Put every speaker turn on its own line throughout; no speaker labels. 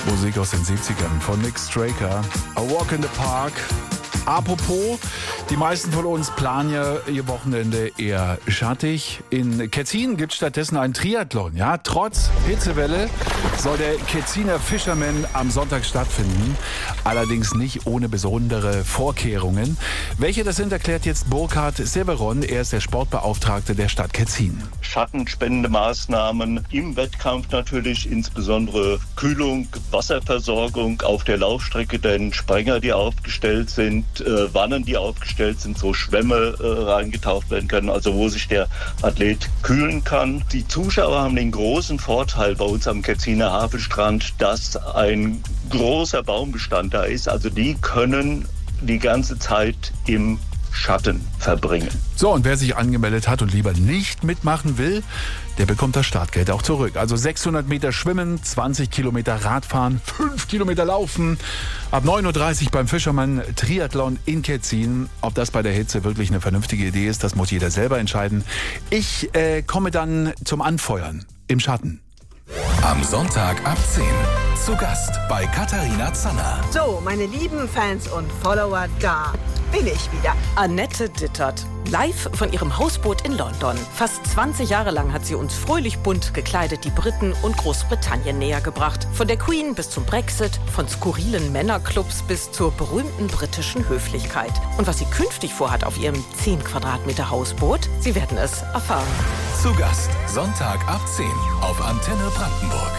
Musik aus den 70ern von Nick Straker. A Walk in the Park. Apropos, die meisten von uns planen ja ihr Wochenende eher schattig. In Ketzin gibt es stattdessen einen Triathlon. Ja, trotz Hitzewelle soll der Ketziner Fisherman am Sonntag stattfinden. Allerdings nicht ohne besondere Vorkehrungen. Welche das sind, erklärt jetzt Burkhard Severon. Er ist der Sportbeauftragte der Stadt Ketzin.
Schattenspendende Maßnahmen im Wettkampf natürlich, insbesondere Kühlung, Wasserversorgung auf der Laufstrecke, denn Sprenger, die aufgestellt sind, Wannen, die aufgestellt sind, so Schwämme reingetaucht werden können, also wo sich der Athlet kühlen kann. Die Zuschauer haben den großen Vorteil bei uns am Ketziner Havelstrand, dass ein großer Baumbestand da ist, also die können die ganze Zeit im Schatten verbringen.
So, und wer sich angemeldet hat und lieber nicht mitmachen will, der bekommt das Startgeld auch zurück. Also 600 Meter schwimmen, 20 Kilometer Radfahren, 5 Kilometer laufen. Ab 9.30 Uhr beim Fischermann Triathlon in Ketzin. Ob das bei der Hitze wirklich eine vernünftige Idee ist, das muss jeder selber entscheiden. Ich komme dann zum Anfeuern im Schatten.
Am Sonntag ab 10. Zu Gast bei Katharina Zanner.
So, meine lieben Fans und Follower, da bin ich wieder.
Annette Dittert, live von ihrem Hausboot in London. Fast 20 Jahre lang hat sie uns fröhlich bunt gekleidet die Briten und Großbritannien näher gebracht. Von der Queen bis zum Brexit, von skurrilen Männerclubs bis zur berühmten britischen Höflichkeit. Und was sie künftig vorhat auf ihrem 10 Quadratmeter Hausboot, Sie werden es erfahren.
Zu Gast Sonntag ab 10 auf Antenne Brandenburg.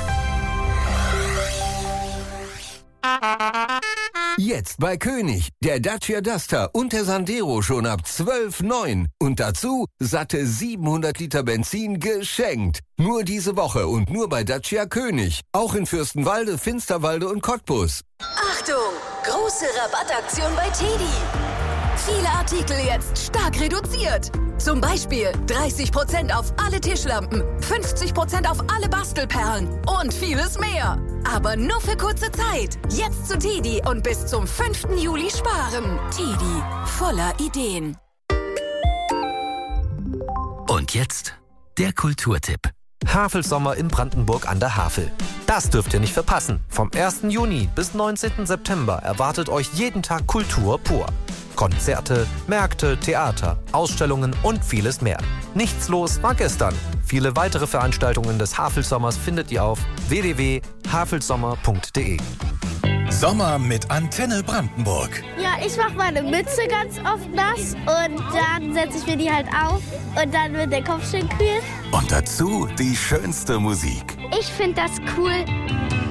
Jetzt bei König, der Dacia Duster und der Sandero schon ab 12,9. Und dazu satte 700 Liter Benzin geschenkt. Nur diese Woche und nur bei Dacia König. Auch in Fürstenwalde, Finsterwalde und Cottbus.
Achtung! Große Rabattaktion bei TEDi. Viele Artikel jetzt stark reduziert. Zum Beispiel 30% auf alle Tischlampen, 50% auf alle Bastelperlen und vieles mehr. Aber nur für kurze Zeit. Jetzt zu TEDi und bis zum 5. Juli sparen. TEDi, voller Ideen.
Und jetzt der Kulturtipp. Havelsommer in Brandenburg an der Havel. Das dürft ihr nicht verpassen. Vom 1. Juni bis 19. September erwartet euch jeden Tag Kultur pur. Konzerte, Märkte, Theater, Ausstellungen und vieles mehr. Nichts los war gestern. Viele weitere Veranstaltungen des Havelsommers findet ihr auf www.havelsommer.de.
Sommer mit Antenne Brandenburg.
Ja, ich mache meine Mütze ganz oft nass und dann setze ich mir die halt auf und dann wird der Kopf schön kühl.
Und dazu die schönste Musik.
Ich finde das cool,